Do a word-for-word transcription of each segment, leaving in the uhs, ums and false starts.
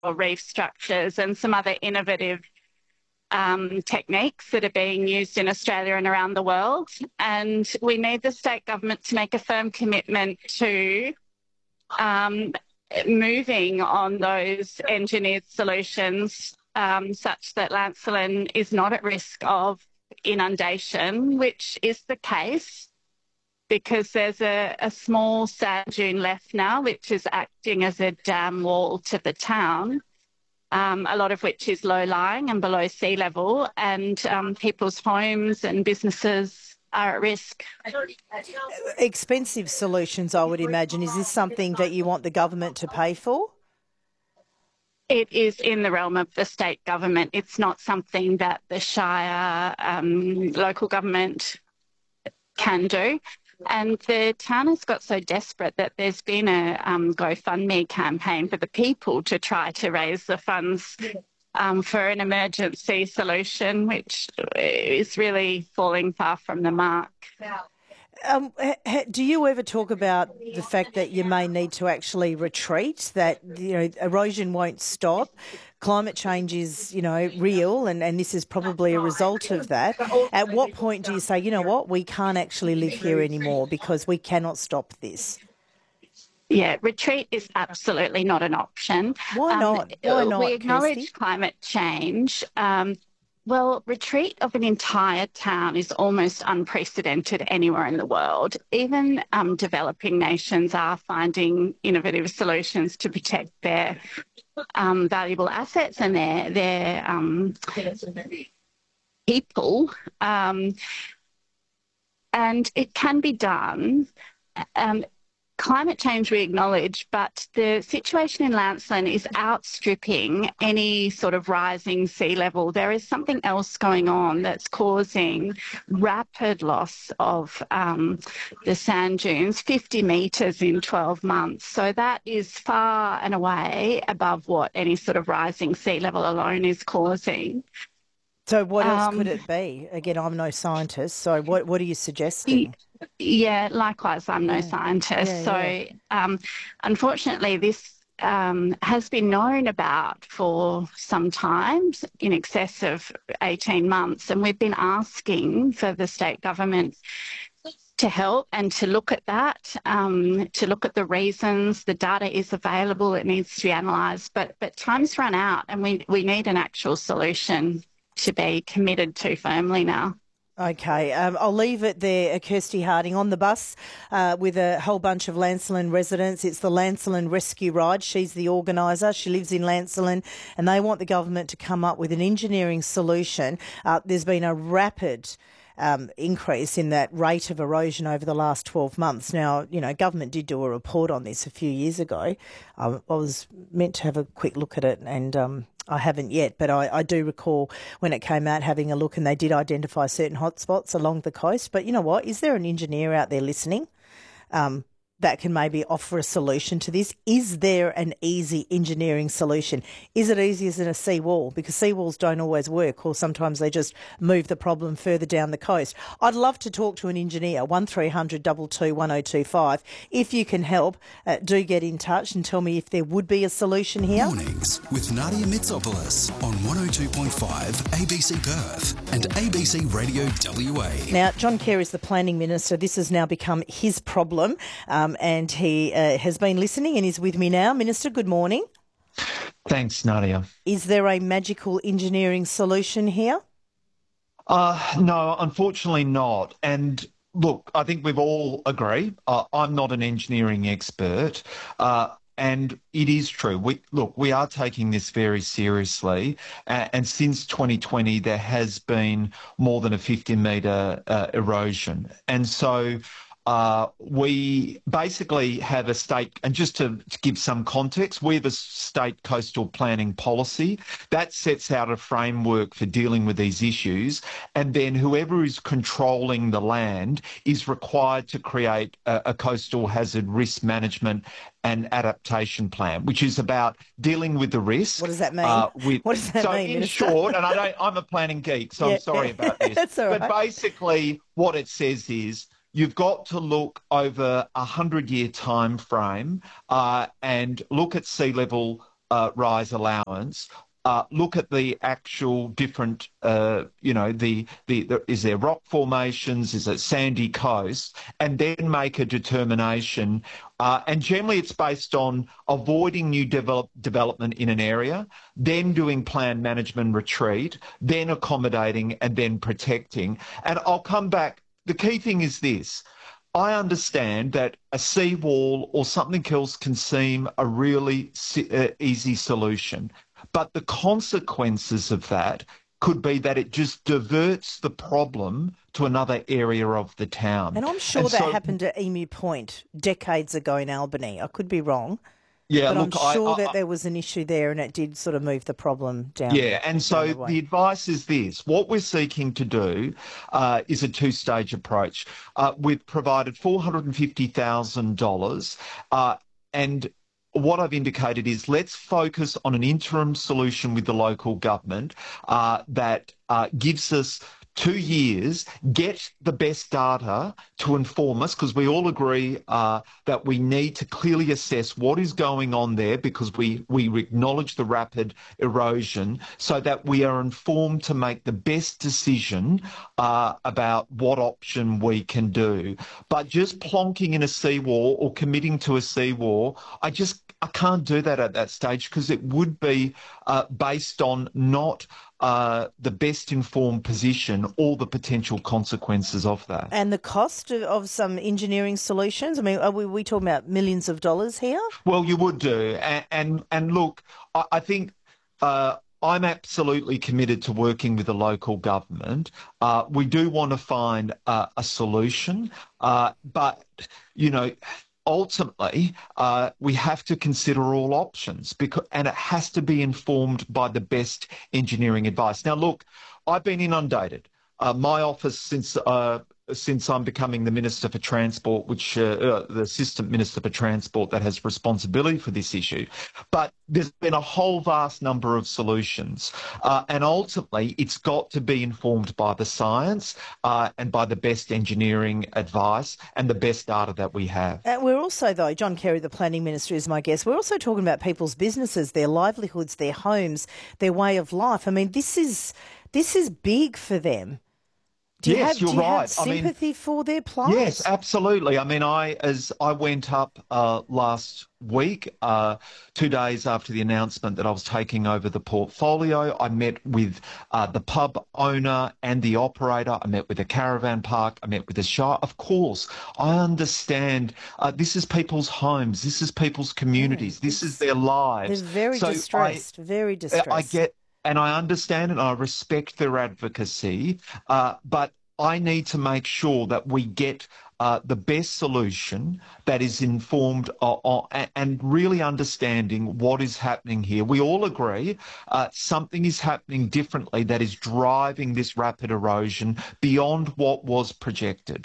reef structures and some other innovative um, techniques that are being used in Australia and around the world. And we need the state government to make a firm commitment to um, moving on those engineered solutions um, such that Lancelin is not at risk of inundation, which is the case because there's a, a small sand dune left now, which is acting as a dam wall to the town, um, a lot of which is low-lying and below sea level, and um, people's homes and businesses are at risk. Expensive solutions, I would imagine. Is this something that you want the government to pay for? It is in the realm of the state government. It's not something that the Shire um, local government can do. And the town has got so desperate that there's been a um, GoFundMe campaign for the people to try to raise the funds um, for an emergency solution, which is really falling far from the mark. Um, do you ever talk about the fact that you may need to actually retreat, that, you know, erosion won't stop, climate change is, you know, real, and, and this is probably a result of that? At what point do you say, you know what, we can't actually live here anymore because we cannot stop this? Yeah, retreat is absolutely not an option. Why not? Um, Why not, we acknowledge Kirsty? climate change. Um, Well, retreat of an entire town is almost unprecedented anywhere in the world. Even um, developing nations are finding innovative solutions to protect their um, valuable assets and their their um, people, um, and it can be done. Um, Climate change we acknowledge, but the situation in Lancelin is outstripping any sort of rising sea level. There is something else going on that's causing rapid loss of um, the sand dunes, fifty metres in twelve months. So that is far and away above what any sort of rising sea level alone is causing. So what else Um, could it be? Again, I'm no scientist, so what what are you suggesting? Yeah, likewise, I'm no Yeah. scientist. Yeah, so, yeah. um, unfortunately, this um, has been known about for some time, in excess of eighteen months, and we've been asking for the state government to help and to look at that, um, to look at the reasons. The data is available, it needs to be analysed, but, but time's run out and we, we need an actual solution to be committed to firmly now. Okay, um, I'll leave it there. Kirsty Harding on the bus uh, with a whole bunch of Lancelin residents. It's the Lancelin Rescue Ride. She's the organiser. She lives in Lancelin and they want the government to come up with an engineering solution. Uh, there's been a rapid Um, increase in that rate of erosion over the last twelve months. Now, you know, government did do a report on this a few years ago. I, I was meant to have a quick look at it and um, I haven't yet, but I, I do recall when it came out having a look and they did identify certain hotspots along the coast. But you know what? Is there an engineer out there listening Um that can maybe offer a solution to this? Is there an easy engineering solution? Is it easier than a seawall? Because seawalls don't always work, or sometimes they just move the problem further down the coast. I'd love to talk to an engineer. one three hundred two two one oh two five. If you can help, uh, do get in touch and tell me if there would be a solution here. Mornings with Nadia Mitsopoulos on one oh two point five A B C Perth and A B C Radio W A. Now, John Kerr is the Planning Minister. This has now become his problem. Um, and he uh, has been listening and is with me now. Minister, good morning. Thanks, Nadia. Is there a magical engineering solution here? Uh, no, unfortunately not. And look, I think we've all agree. Uh, I'm not an engineering expert. Uh, And it is true. We, look, we are taking this very seriously. Uh, and since twenty twenty, there has been more than a fifty metre uh, erosion. And so uh, we basically have a state, and just to, to give some context, we have a state coastal planning policy that sets out a framework for dealing with these issues. And then whoever is controlling the land is required to create a, a coastal hazard risk management and adaptation plan, which is about dealing with the risk. What does that mean? Uh, with, what does that so mean, in Minister? short, and I don't, I'm a planning geek, so Yeah. I'm sorry about this. That's all but right. basically what it says is you've got to look over a hundred-year time frame uh, and look at sea level uh, rise allowance, uh, look at the actual different, uh, you know, the, the, the is there rock formations, is it sandy coast, and then make a determination. Uh, and generally it's based on avoiding new develop, development in an area, then doing planned management retreat, then accommodating and then protecting. And I'll come back. The key thing is this. I understand that a seawall or something else can seem a really uh, easy solution, but the consequences of that could be that it just diverts the problem to another area of the town. And I'm sure and that so, happened at Emu Point decades ago in Albany. I could be wrong. Yeah, but look, I'm sure I, I, that there was an issue there and it did sort of move the problem down. Yeah, and so the, the advice is this. What we're seeking to do uh, is a two-stage approach. Uh, we've provided four hundred fifty thousand dollars uh, and what I've indicated is let's focus on an interim solution with the local government uh, that uh, gives us two years, get the best data to inform us, because we all agree uh, that we need to clearly assess what is going on there, because we, we acknowledge the rapid erosion, so that we are informed to make the best decision uh, about what option we can do. But just plonking in a seawall or committing to a seawall, I just I can't do that at that stage, because it would be uh, based on not uh, the best informed position or the potential consequences of that. And the cost of, of some engineering solutions? I mean, are we, we talking about millions of dollars here? Well, you would do. And, and, and look, I, I think uh, I'm absolutely committed to working with the local government. Uh, we do want to find uh, a solution, uh, but, you know, ultimately, uh, we have to consider all options, because, and it has to be informed by the best engineering advice. Now, look, I've been inundated. Uh, my office, since uh, since I'm becoming the Minister for Transport, which uh, uh, the Assistant Minister for Transport that has responsibility for this issue, but there's been a whole vast number of solutions, uh, and ultimately it's got to be informed by the science uh, and by the best engineering advice and the best data that we have. Uh, we're also, though, John Kerry, the Planning Minister, is my guest. We're also talking about people's businesses, their livelihoods, their homes, their way of life. I mean, this is this is big for them. Do you yes, have, you're do you right. have sympathy I mean, for their plight? Yes, absolutely. I mean, I as I went up uh, last week, uh, two days after the announcement that I was taking over the portfolio, I met with uh, the pub owner and the operator. I met with the caravan park. I met with the Shire. Of course, I understand uh, this is people's homes. This is people's communities. Yeah, this is their lives. They're very so distressed, I, very distressed. I get. And I understand and I respect their advocacy, uh, but I need to make sure that we get uh, the best solution that is informed uh, uh, and really understanding what is happening here. We all agree uh, something is happening differently that is driving this rapid erosion beyond what was projected.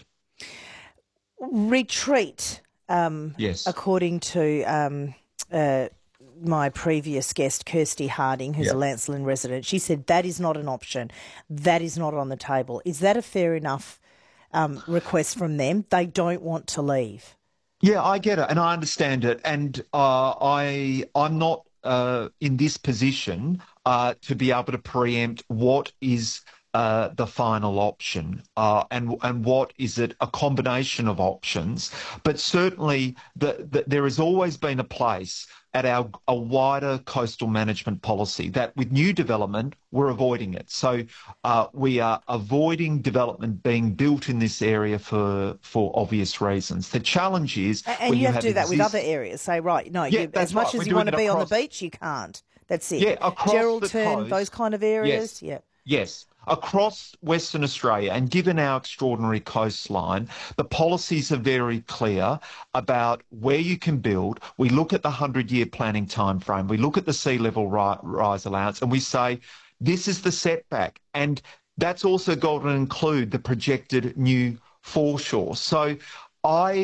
Retreat, um, yes. according to... Um, uh, my previous guest, Kirsty Harding, who's yep. a Lancelin resident, she said that is not an option. That is not on the table. Is that a fair enough um, request from them? They don't want to leave. Yeah, I get it and I understand it. And uh, I, I'm not uh, in this position uh, to be able to preempt what is Uh, the final option uh, and and what is it, a combination of options. But certainly the, the, there has always been a place at our a wider coastal management policy that with new development, we're avoiding it. So uh, we are avoiding development being built in this area for for obvious reasons. The challenge is... And, and you, you have to do that exist- with other areas. Say, right, no, yeah, you, as much right. as We're you want to be across, on the beach, you can't. That's it. Yeah, across Geraldton, the coast, those kind of areas. Yes. Yeah. Yes. Across Western Australia, and given our extraordinary coastline, the policies are very clear about where you can build. We look at the hundred-year planning timeframe. We look at the sea level ri- rise allowance, and we say, this is the setback. And that's also got to include the projected new foreshore. So I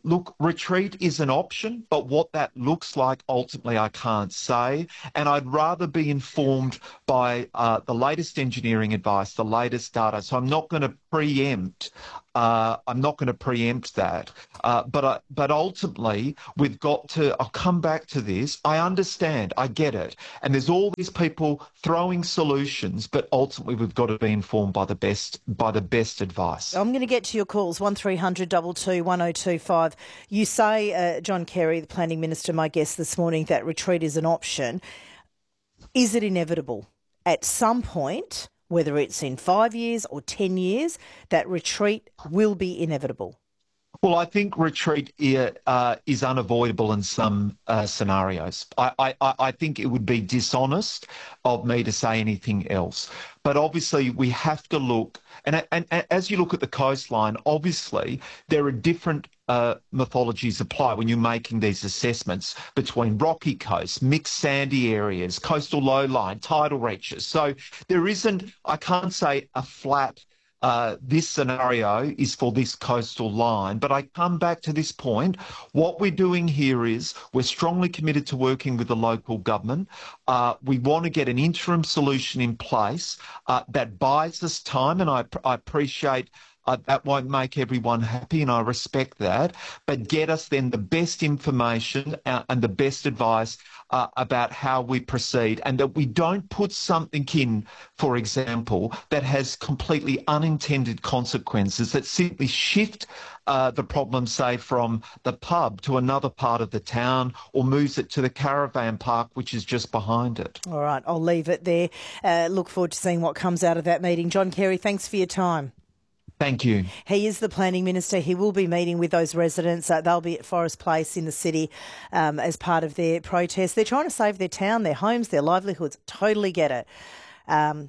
look, retreat is an option, but what that looks like ultimately I can't say. And I'd rather be informed by uh, the latest engineering advice, the latest data. So I'm not going to preempt. Uh, I'm not going to preempt that. Uh, but I, but ultimately, we've got to. I'll come back to this. I understand. I get it. And there's all these people throwing solutions, but ultimately, we've got to be informed by the best by the best advice. I'm going to get to your calls. One three hundred two two one oh two five. You say, uh, John Kerry, the Planning Minister, my guest this morning, that retreat is an option. Is it inevitable at some point, whether it's in five years or ten years, that retreat will be inevitable? Well, I think retreat uh, is unavoidable in some uh, scenarios. I, I, I think it would be dishonest of me to say anything else. But obviously, we have to look, and, and, and as you look at the coastline, obviously, there are different uh, mythologies apply when you're making these assessments between rocky coasts, mixed sandy areas, coastal lowline, tidal reaches. So there isn't, I can't say a flat Uh, this scenario is for this coastal line. But I come back to this point. What we're doing here is we're strongly committed to working with the local government. Uh, we want to get an interim solution in place uh, that buys us time, and I, I appreciate Uh, that won't make everyone happy, and I respect that, but get us then the best information uh, and the best advice uh, about how we proceed, and that we don't put something in, for example, that has completely unintended consequences that simply shift uh, the problem, say, from the pub to another part of the town, or moves it to the caravan park, which is just behind it. All right, I'll leave it there. Uh, look forward to seeing what comes out of that meeting. John Kerry, thanks for your time. Thank you. He is the Planning Minister. He will be meeting with those residents. Uh, they'll be at Forest Place in the city um, as part of their protest. They're trying to save their town, their homes, their livelihoods. Totally get it. Um,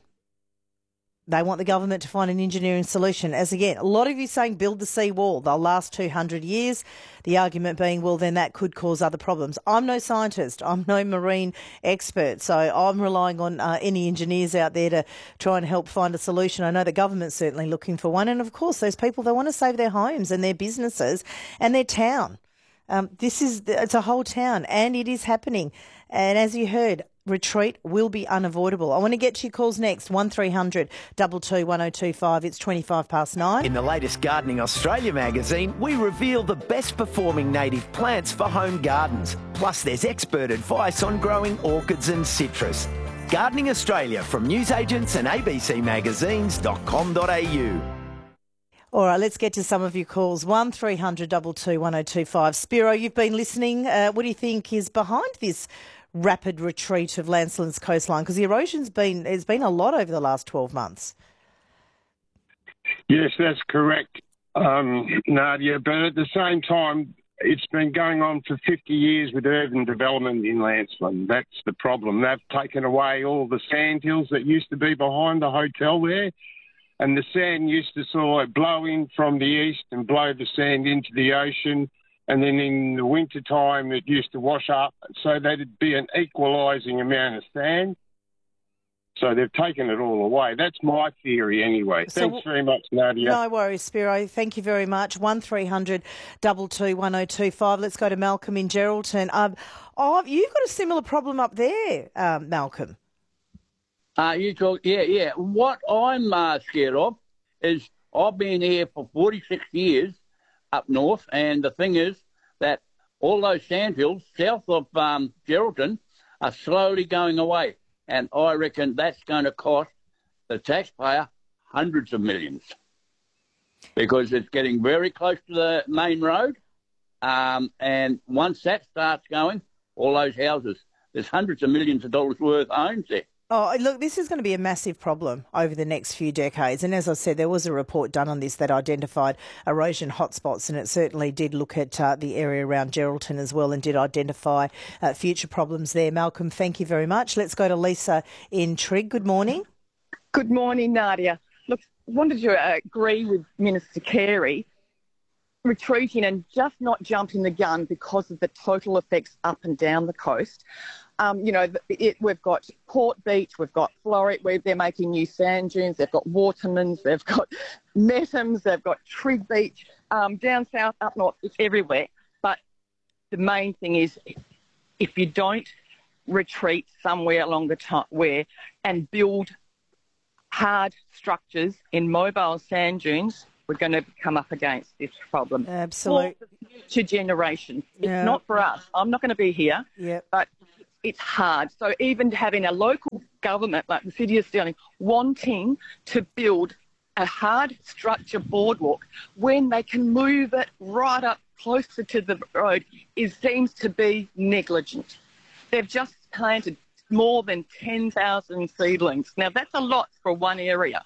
they want the government to find an engineering solution. As again, a lot of you saying build the seawall. They'll last two hundred years. The argument being, well, then that could cause other problems. I'm no scientist. I'm no marine expert. So I'm relying on uh, any engineers out there to try and help find a solution. I know the government's certainly looking for one. And of course, those people, they want to save their homes and their businesses and their town. Um, this is, it's a whole town, and it is happening. And as you heard, retreat will be unavoidable. I want to get to your calls next. one three hundred two two one oh two five. It's twenty-five past nine. In the latest Gardening Australia magazine, we reveal the best performing native plants for home gardens. Plus, there's expert advice on growing orchids and citrus. Gardening Australia from newsagents and a b c magazines dot com dot a u. All right, let's get to some of your calls. one three hundred two two one oh two five. Spiro, you've been listening. Uh, what do you think is behind this rapid retreat of Lancelin's coastline? Because the erosion's been, there's been a lot over the last twelve months. Yes, that's correct, um, Nadia. But at the same time, it's been going on for fifty years with urban development in Lancelin. That's the problem. They've taken away all the sandhills that used to be behind the hotel there. And the sand used to sort of blow in from the east and blow the sand into the ocean. And then in the winter time, it used to wash up. So there'd be an equalising amount of sand. So they've taken it all away. That's my theory anyway. So, Thanks very much, Nadia. No worries, Spiro. Thank you very much. one three hundred two two one oh two five. Let's go to Malcolm in Geraldton. Um, oh, you've got a similar problem up there, um, Malcolm. Uh, you talk, yeah, yeah. What I'm uh, scared of is I've been here for forty-six years up north, and the thing is that all those sandhills south of um, Geraldton are slowly going away, and I reckon that's going to cost the taxpayer hundreds of millions because it's getting very close to the main road, um, and once that starts going, all those houses, there's hundreds of millions of dollars worth owned there. Oh, look, this is going to be a massive problem over the next few decades. And as I said, there was a report done on this that identified erosion hotspots, and it certainly did look at uh, the area around Geraldton as well and did identify uh, future problems there. Malcolm, thank you very much. Let's go to Lisa in Trigg. Good morning. Good morning, Nadia. Look, I wanted to uh, agree with Minister Carey, retreating and just not jumping the gun because of the total effects up and down the coast. Um, you know, it, we've got Port Beach, we've got Floreat, where they're making new sand dunes, they've got Watermans, they've got Mettams, they've got Trigg Beach. Um, down south, up north, it's everywhere. But the main thing is, if you don't retreat somewhere along the top where and build hard structures in mobile sand dunes, we're going to come up against this problem. Absolutely. For the future generation. It's Yeah. not for us. I'm not going to be here, Yep. but it's hard. So even having a local government like the City of Stirling wanting to build a hard structure boardwalk when they can move it right up closer to the road is seems to be negligent. They've just planted more than ten thousand seedlings. Now, that's a lot for one area.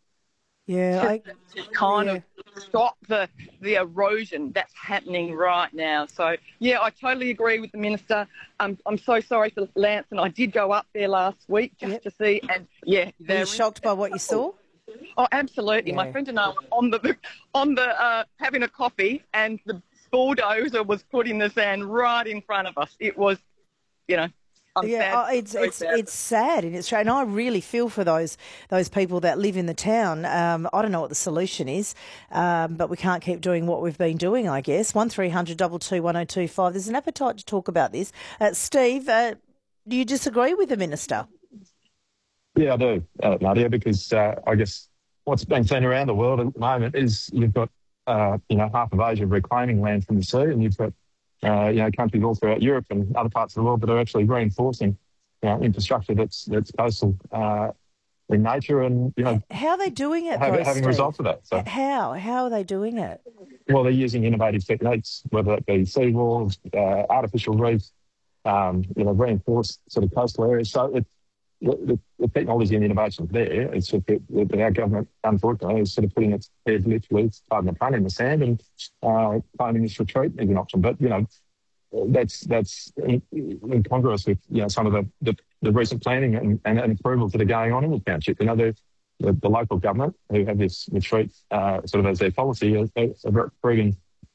Yeah, I, To kind yeah. of stop the, the erosion that's happening right now. So, yeah, I totally agree with the Minister. I'm, I'm so sorry for Lanston. I did go up there last week just Yep. to see, and, yeah. Were you they're- shocked by what you saw? Oh, absolutely. Yeah. My friend and I were on the, on the uh, having a coffee, and the bulldozer was putting the sand right in front of us. It was, you know, I'm Yeah, sad. oh, it's So it's sad. it's sad and it's tra- and I really feel for those those people that live in the town. Um, I don't know what the solution is, um, but we can't keep doing what we've been doing. I guess one three hundred double two one zero two five. There's an appetite to talk about this. Uh, Steve, uh, do you disagree with the minister? Yeah, I do, uh, Nadia, because uh, I guess what's being seen around the world at the moment is you've got, uh, you know, half of Asia reclaiming land from the sea, and you've got, uh, you know, countries all throughout Europe and other parts of the world that are actually reinforcing, you know, infrastructure that's that's coastal uh, in nature, and you know, How are they doing it? have, though, having Steve? results of that. So, How how are they doing it? well, they're using innovative techniques, whether it be seawalls, uh, artificial reefs, um, you know, reinforced sort of coastal areas. So it's The, the, the technology and innovation is there. It's just that, that our government, unfortunately, is sort of putting its head literally, pardon the pun, in the sand, and uh, claiming this retreat is an option. But you know, that's that's in, incongruous with you know some of the, the, the recent planning and, and, and approvals that are going on in the township. You know, the, the, the local government who have this retreat uh, sort of as their policy are, are approving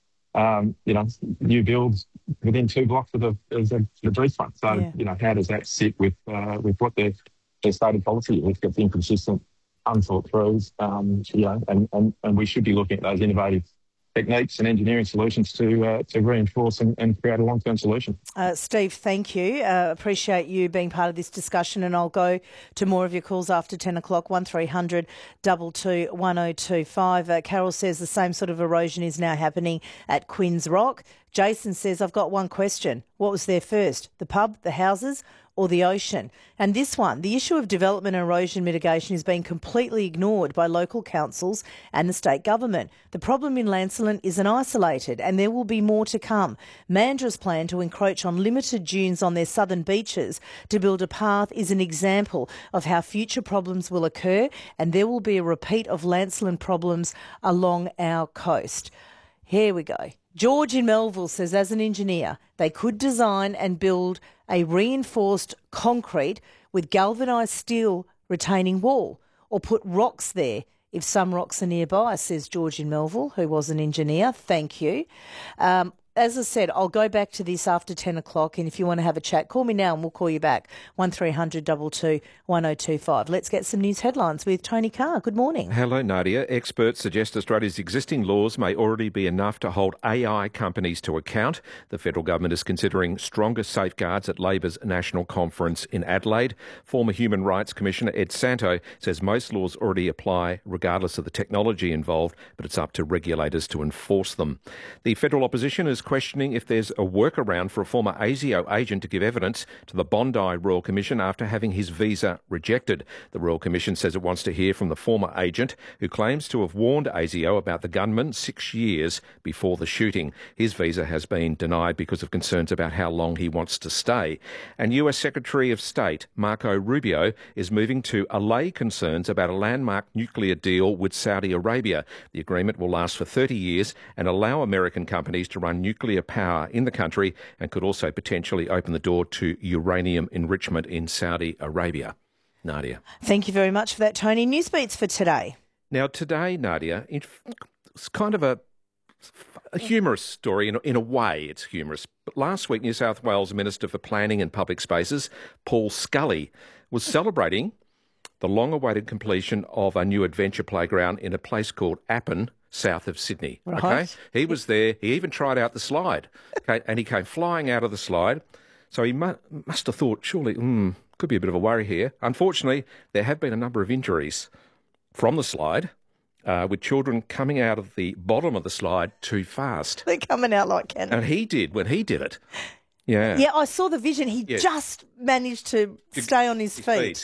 um, you know new builds within two blocks of the of the, the beach front. So Yeah. you know, how does that sit with uh, with what their their stated policy is? It's inconsistent, unthought through, um, you know, and, and, and we should be looking at those innovative techniques and engineering solutions to uh, to reinforce and, and create a long-term solution. Uh, Steve, thank you. Uh, appreciate you being part of this discussion, and I'll go to more of your calls after ten o'clock, one three hundred double two one oh two five. Uh, Carol says the same sort of erosion is now happening at Quinns Rock. Jason says, I've got one question. What was there first, the pub, the houses, or the ocean? And this one, the issue of development and erosion mitigation is being completely ignored by local councils and the state government. The problem in Lancelin isn't isolated, and there will be more to come. Mandra's plan to encroach on limited dunes on their southern beaches to build a path is an example of how future problems will occur, and there will be a repeat of Lancelin problems along our coast. Here we go. George in Melville says, as an engineer, they could design and build a reinforced concrete with galvanised steel retaining wall, or put rocks there if some rocks are nearby, says George in Melville, who was an engineer. Thank you. Um, as I said, I'll go back to this after ten o'clock, and if you want to have a chat, call me now and we'll call you back. one three hundred double two one oh two five. Let's get some news headlines with Tony Carr. Good morning. Hello, Nadia. Experts suggest Australia's existing laws may already be enough to hold A I companies to account. The federal government is considering stronger safeguards at Labor's national conference in Adelaide. Former Human Rights Commissioner Ed Santow says most laws already apply regardless of the technology involved, but it's up to regulators to enforce them. The federal opposition is questioning if there's a workaround for a former ASIO agent to give evidence to the Bondi Royal Commission after having his visa rejected. The Royal Commission says it wants to hear from the former agent who claims to have warned ASIO about the gunman six years before the shooting. His visa has been denied because of concerns about how long he wants to stay. And U S Secretary of State Marco Rubio is moving to allay concerns about a landmark nuclear deal with Saudi Arabia. The agreement will last for thirty years and allow American companies to run nuclear power in the country, and could also potentially open the door to uranium enrichment in Saudi Arabia. Nadia. Thank you very much for that, Tony. Newsbeats for today. Now, today, Nadia, it's kind of a, a humorous story. In a, in a way, it's humorous. But last week, New South Wales Minister for Planning and Public Spaces, Paul Scully, was celebrating the long-awaited completion of a new adventure playground in a place called Appin, south of Sydney. Right. Okay, he was there. He even tried out the slide. Okay, and he came flying out of the slide. So he mu- must have thought, surely, mm, could be a bit of a worry here. Unfortunately, there have been a number of injuries from the slide, uh, with children coming out of the bottom of the slide too fast. They're coming out like cannons. And he did when he did it. Yeah. Yeah, I saw the vision. He Yeah. just managed to stay on his, His feet. feet.